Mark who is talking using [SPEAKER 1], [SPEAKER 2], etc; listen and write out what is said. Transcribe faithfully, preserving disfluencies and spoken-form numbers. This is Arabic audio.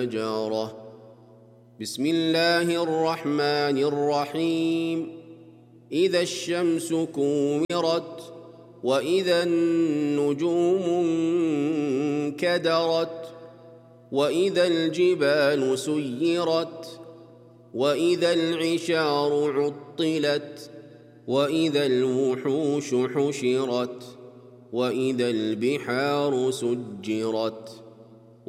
[SPEAKER 1] جارة. بسم الله الرحمن الرحيم. إذا الشمس كورت وإذا النجوم انكدرت وإذا الجبال سيرت وإذا العشار عطلت وإذا الوحوش حشرت وإذا البحار سجرت.